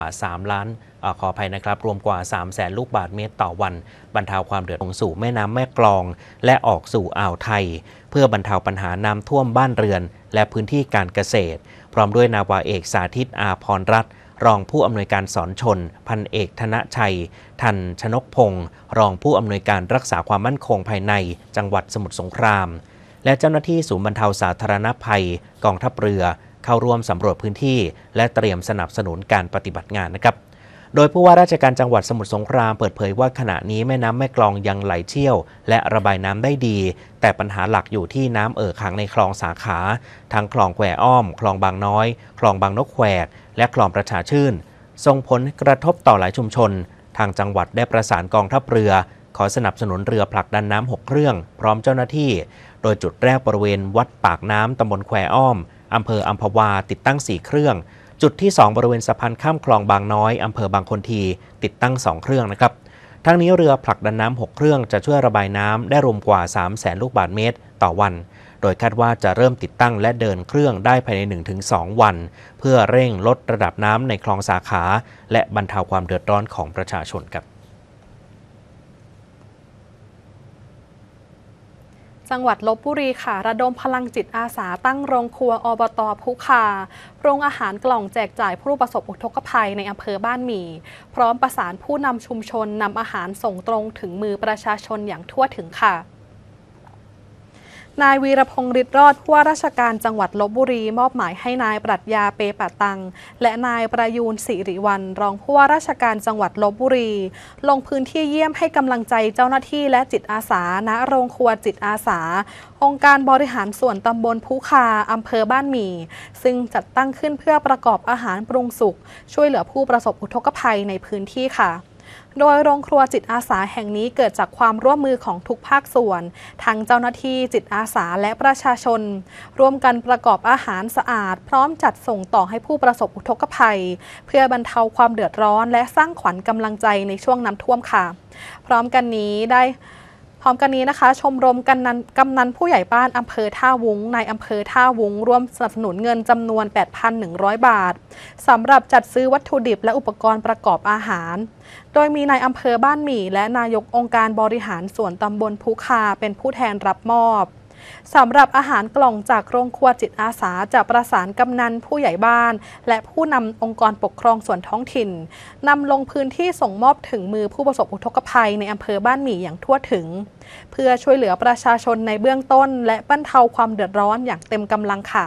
3 ล้านขออภัยนะครับรวมกว่า 300,000 ลูกบาศก์เมตรต่อวันบรรเทาความเดือดร้อนสู่แม่น้ำแม่กลองและออกสู่อ่าวไทยเพื่อบรรเทาปัญหาน้ำท่วมบ้านเรือนและพื้นที่การเกษตรพร้อมด้วยนาวาเอกสาธิตอาภรรัตน์รองผู้อำนวยการสอนชนพันเอกธนชัยทันชนกพงศ์รองผู้อำนวยการรักษาความมั่นคงภายในจังหวัดสมุทรสงครามและเจ้าหน้าที่ศูนย์บรรเทาสาธารณภัยกองทัพเรือเข้าร่วมสำรวจพื้นที่และเตรียมสนับสนุนการปฏิบัติงานนะครับโดยผู้ว่าราชการจังหวัดสมุทรสงครามเปิดเผยว่าขณะนี้แม่น้ำแม่กลองยังไหลเชี่ยวและระบายน้ำได้ดีแต่ปัญหาหลักอยู่ที่น้ำขังในคลองสาขาทั้งคลองแควอ้อมคลองบางน้อยคลองบางนกแควกและคลองประชาชื่นส่งผลกระทบต่อหลายชุมชนทางจังหวัดได้ประสานกองทัพเรือขอสนับสนุนเรือผลักดันน้ำ6 เครื่องพร้อมเจ้าหน้าที่โดยจุดแรกบริเวณวัดปากน้ำตำบลแควอ้อมอำเภออัมพวาติดตั้ง4 เครื่องจุดที่ 2บริเวณสะพานข้ามคลองบางน้อยอำเภอบางคนทีติดตั้ง2 เครื่องนะครับทั้งนี้เรือผลักดันน้ำ6 เครื่องจะช่วยระบายน้ำได้รวมกว่า 300,000 ลูกบาศก์เมตรต่อวันโดยคาดว่าจะเริ่มติดตั้งและเดินเครื่องได้ภายใน 1-2 วันเพื่อเร่งลดระดับน้ำในคลองสาขาและบรรเทาความเดือดร้อนของประชาชนครับจังหวัดลพบุรีค่ะระดมพลังจิตอาสาตั้งโรงครัวอบต.พุคาโรงอาหารกล่องแจกจ่ายผู้ประสบอุทกภัยในอำเภอบ้านหมี่พร้อมประสานผู้นำชุมชนนำอาหารส่งตรงถึงมือประชาชนอย่างทั่วถึงค่ะนายวีรพงษ์ฤทธิ์รอดผู้ว่าราชการจังหวัดลพบุรีมอบหมายให้นายปรัชญาเปปะตังและนายประยูนสิริวัลย์รองผู้ว่าราชการจังหวัดลพบุรีลงพื้นที่เยี่ยมให้กำลังใจเจ้าหน้าที่และจิตอาสาณโรงครัวจิตอาสาองค์การบริหารส่วนตำบลพุคาอำเภอบ้านหมี่ซึ่งจัดตั้งขึ้นเพื่อประกอบอาหารปรุงสุกช่วยเหลือผู้ประสบอุทกภัยในพื้นที่ค่ะโดยโรงครัวจิตอาสาแห่งนี้เกิดจากความร่วมมือของทุกภาคส่วนทั้งเจ้าหน้าที่จิตอาสาและประชาชนร่วมกันประกอบอาหารสะอาดพร้อมจัดส่งต่อให้ผู้ประสบอุทกภัยเพื่อบรรเทาความเดือดร้อนและสร้างขวัญกำลังใจในช่วงน้ำท่วมค่ะพร้อมกันนี้นะคะชมรมกำนันผู้ใหญ่บ้านอำเภอท่าวุ้งในอำเภอท่าวุ้งร่วมสนับสนุนเงินจำนวน 8,100 บาทสำหรับจัดซื้อวัตถุดิบและอุปกรณ์ประกอบอาหารโดยมีนายอำเภอบ้านหมี่และนายกองค์การบริหารส่วนตำบลพุคาเป็นผู้แทนรับมอบสำหรับอาหารกล่องจากโรงครัวจิตอาสาจะประสานกำนันผู้ใหญ่บ้านและผู้นำองค์กรปกครองส่วนท้องถิ่นนำลงพื้นที่ส่งมอบถึงมือผู้ประสบอุทกภัยในอำเภอบ้านหมี่อย่างทั่วถึงเพื่อช่วยเหลือประชาชนในเบื้องต้นและบรรเทาความเดือดร้อนอย่างเต็มกำลังค่ะ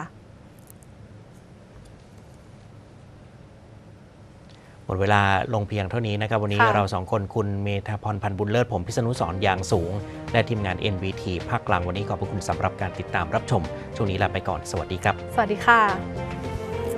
หมดเวลาลงเพียงเท่านี้นะครับวันนี้เรา2 คนคุณเมธาพรพันธ์บุญเลิศผมพิษณุสรอย่างสูงและทีมงาน NVT ภาคกลางวันนี้ขอบคุณสำหรับการติดตามรับชมช่วงนี้ลาไปก่อนสวัสดีครับสวัสดีค่ะ